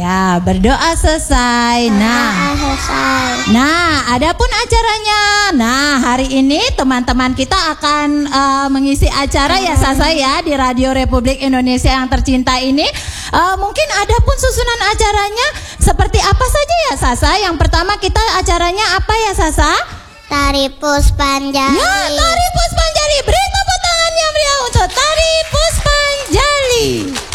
Ya, berdoa selesai. Nah, adapun acaranya. Nah, hari ini teman-teman kita akan mengisi acara ya Sasa ya di Radio Republik Indonesia yang tercinta ini. Mungkin ada pun susunan acaranya seperti apa saja ya Sasa? Yang pertama kita acaranya apa ya Sasa? Tari Puspanjali. Ya, Tari Puspanjali. Beri tepuk tangan yang meriah untuk Tari Puspanjali.